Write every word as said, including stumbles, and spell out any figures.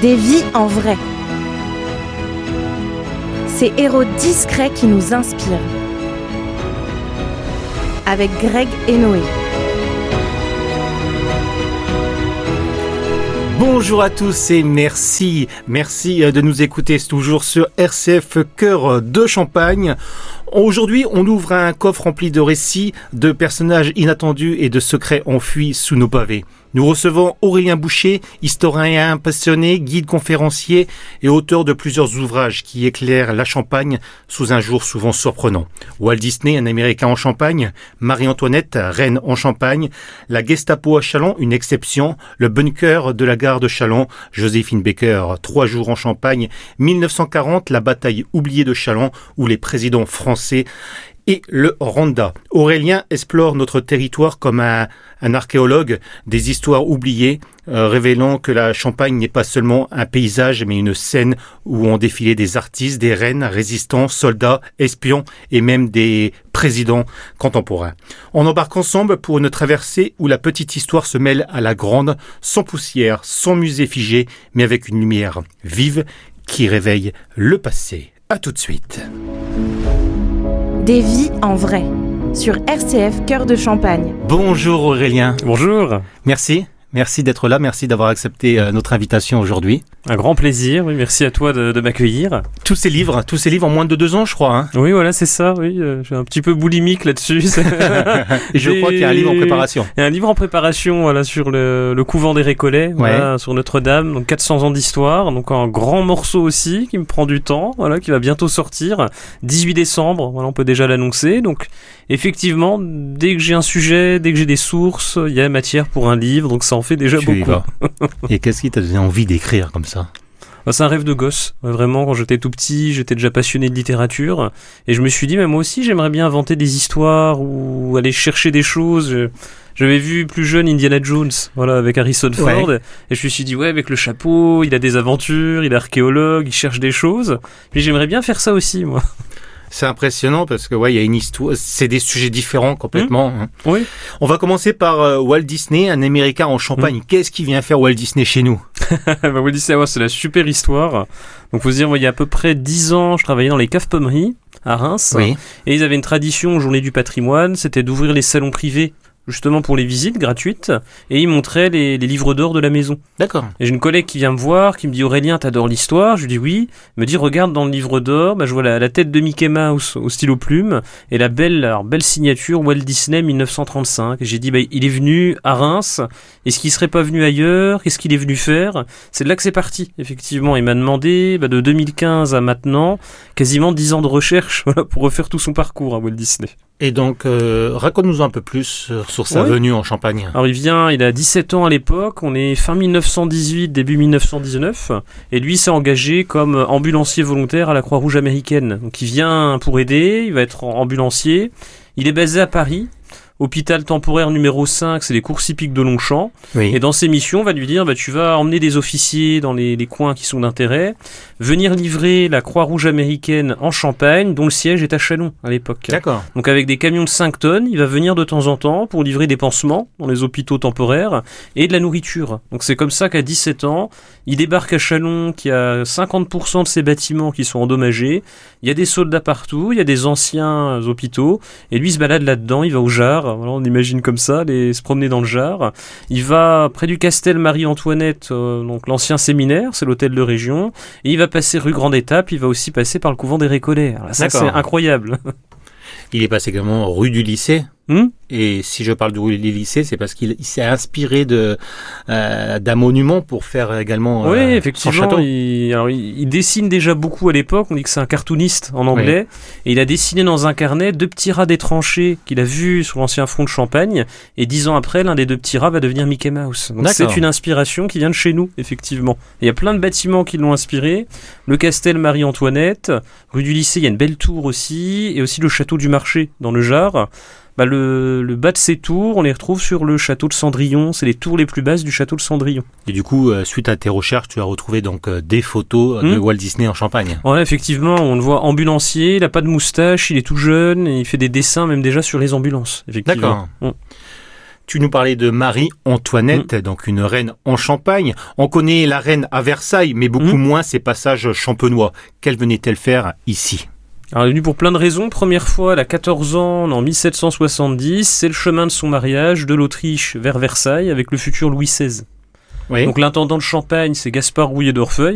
Des vies en vrai. Ces héros discrets qui nous inspirent. Avec Greg et Noé. Bonjour à tous et merci, merci de nous écouter toujours sur R C F Cœur de Champagne. Aujourd'hui, on ouvre un coffre rempli de récits, de personnages inattendus et de secrets enfuis sous nos pavés. Nous recevons Aurélien Boucher, historien passionné, guide conférencier et auteur de plusieurs ouvrages qui éclairent la Champagne sous un jour souvent surprenant. Walt Disney, un Américain en Champagne, Marie-Antoinette, reine en Champagne, la Gestapo à Châlons, une exception, le bunker de la gare de Châlons, Joséphine Baker, trois jours en Champagne, mille neuf cent quarante, la bataille oubliée de Châlons où les présidents français et le Rwanda. Aurélien explore notre territoire comme un, un archéologue des histoires oubliées, euh, révélant que la Champagne n'est pas seulement un paysage, mais une scène où ont défilé des artistes, des reines, résistants, soldats, espions et même des présidents contemporains. On embarque ensemble pour une traversée où la petite histoire se mêle à la grande, sans poussière, sans musée figé, mais avec une lumière vive qui réveille le passé. À tout de suite. Des vies en vrai, sur R C F Cœur de Champagne. Bonjour Aurélien. Bonjour. Merci, merci d'être là, merci d'avoir accepté euh, notre invitation aujourd'hui. Un grand plaisir, oui, merci à toi de, de m'accueillir. Tous ces livres, tous ces livres en moins de deux ans, je crois. Hein. Oui, voilà, c'est ça, oui, euh, je suis un petit peu boulimique là-dessus. Et je crois qu'il y a un livre en préparation. Il y a un livre en préparation, voilà, sur le, le couvent des Récollets, voilà, ouais. sur Notre-Dame, donc quatre cents ans d'histoire, donc un grand morceau aussi, qui me prend du temps, voilà, qui va bientôt sortir, dix-huit décembre, voilà, on peut déjà l'annoncer, donc effectivement, dès que j'ai un sujet, dès que j'ai des sources, il y a matière pour un livre, donc ça en fait déjà tu beaucoup. Y vas. Et qu'est-ce qui t'a donné envie d'écrire comme ça ? Bah, c'est un rêve de gosse, vraiment. Quand j'étais tout petit, j'étais déjà passionné de littérature, et je me suis dit, mais moi aussi, j'aimerais bien inventer des histoires ou aller chercher des choses. Je... J'avais vu plus jeune Indiana Jones, voilà, avec Harrison Ford, ouais. Et je me suis dit, ouais, avec le chapeau, il a des aventures, il est archéologue, il cherche des choses. Puis j'aimerais bien faire ça aussi, moi. C'est impressionnant parce que ouais, il y a une histoire, c'est des sujets différents complètement. Mmh. Oui. On va commencer par euh, Walt Disney, un Américain en Champagne. Mmh. Qu'est-ce qui vient faire Walt Disney chez nous ? bah, Walt Disney, ouais, c'est la super histoire. Donc faut se dire, moi, il y a à peu près dix ans, je travaillais dans les caves pommeries à Reims, oui. Et ils avaient une tradition, Journée du patrimoine, c'était d'ouvrir les salons privés, justement pour les visites gratuites, et ils montraient les, les livres d'or de la maison. D'accord. Et j'ai une collègue qui vient me voir, qui me dit « Aurélien, t'adores l'histoire ?» Je lui dis « Oui ». Elle me dit « Regarde dans le livre d'or, bah, je vois la, la tête de Mickey Mouse au stylo plume, et la belle, alors, belle signature Walt Disney mille neuf cent trente-cinq. » Et j'ai dit bah, « Il est venu à Reims, est-ce qu'il serait pas venu ailleurs ? Qu'est-ce qu'il est venu faire ?» C'est de là que c'est parti, effectivement. Il m'a demandé, bah, de deux mille quinze à maintenant, quasiment dix ans de recherche voilà, pour refaire tout son parcours à Walt Disney. Et donc, euh, raconte-nous un peu plus sur sa ouais. venue en Champagne. Alors, il vient, il a dix-sept ans à l'époque, on est fin mille neuf cent dix-huit, début mille neuf cent dix-neuf, et lui s'est engagé comme ambulancier volontaire à la Croix-Rouge américaine. Donc, il vient pour aider, il va être ambulancier, il est basé à Paris. Hôpital temporaire numéro cinq, c'est les courses hippiques de Longchamp. Oui. Et dans ses missions, on va lui dire, bah, tu vas emmener des officiers dans les, les coins qui sont d'intérêt, venir livrer la Croix-Rouge américaine en Champagne, dont le siège est à Châlons à l'époque. D'accord. Donc avec des camions de cinq tonnes, il va venir de temps en temps pour livrer des pansements dans les hôpitaux temporaires et de la nourriture. Donc c'est comme ça qu'à dix-sept ans, il débarque à Châlons, qui a cinquante pour cent de ses bâtiments qui sont endommagés. Il y a des soldats partout, il y a des anciens hôpitaux, et lui il se balade là-dedans, il va au Jard. Voilà, on imagine comme ça, les, se promener dans le Jard. Il va près du Castel Marie-Antoinette, euh, donc l'ancien séminaire, c'est l'hôtel de région, et il va passer rue Grande Étape, il va aussi passer par le couvent des Récollets. Alors ça, c'est incroyable. Il est passé également rue du Lycée. Mmh. Et si je parle du lycée, c'est parce qu'il il s'est inspiré de, euh, d'un monument pour faire également euh, oui, son effectivement, château. Il, alors, il, il dessine déjà beaucoup à l'époque, on dit que c'est un cartooniste en anglais, oui. Et il a dessiné dans un carnet deux petits rats des tranchées qu'il a vus sur l'ancien front de Champagne, et dix ans après, l'un des deux petits rats va devenir Mickey Mouse. Donc D'accord. C'est une inspiration qui vient de chez nous, effectivement. Il y a plein de bâtiments qui l'ont inspiré, le Castel Marie-Antoinette, rue du Lycée, il y a une belle tour aussi, et aussi le château du Marché dans le Jard. Bah le, le bas de ces tours, on les retrouve sur le château de Cendrillon. C'est les tours les plus basses du château de Cendrillon. Et du coup, euh, suite à tes recherches, tu as retrouvé donc euh, des photos mmh. de Walt Disney en Champagne. Ouais, effectivement, on le voit ambulancier, il n'a pas de moustache, il est tout jeune, et il fait des dessins même déjà sur les ambulances. Effectivement. D'accord. Mmh. Tu nous parlais de Marie-Antoinette, mmh. donc une reine en Champagne. On connaît la reine à Versailles, mais beaucoup mmh. moins ses passages champenois. Qu'elle venait-elle faire ici ? Alors, elle est venue pour plein de raisons. Première fois, elle a quatorze ans, en dix-sept cent soixante-dix. C'est le chemin de son mariage de l'Autriche vers Versailles avec le futur Louis seize. Oui. Donc l'intendant de Champagne, c'est Gaspard Rouillé d'Orfeuille.